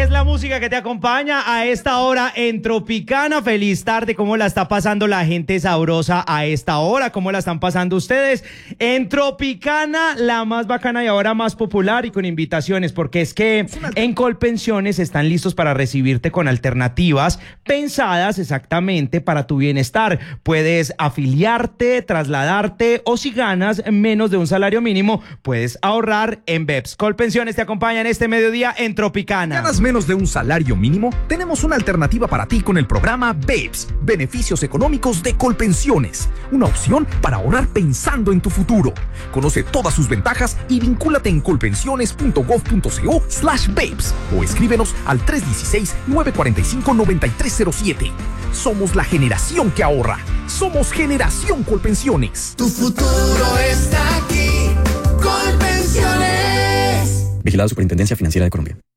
es la música que te acompaña a esta hora en Tropicana. Feliz tarde, ¿cómo la está pasando la gente sabrosa a esta hora? ¿Cómo la están pasando ustedes? En Tropicana, la más bacana y ahora más popular y con invitaciones, porque es que en Colpensiones están listos para recibirte con alternativas pensadas exactamente para tu bienestar. Puedes afiliarte, trasladarte o si ganas menos de un salario mínimo, puedes ahorrar en BEPS. Colpensiones te acompañan este mediodía en Tropicana. ¿Ganas menos de un salario mínimo? Tenemos una alternativa para ti con el programa BEPS, Beneficios Económicos de Colpensiones. Una opción para ahorrar pensando en tu futuro. Conoce todas sus ventajas y vincúlate en colpensiones.gov.co/BEPS o escríbenos al 316-945-9307. Somos la generación que ahorra. Somos Generación Colpensiones. Tu futuro está aquí. Colpensiones. Vigilado Superintendencia Financiera de Colombia.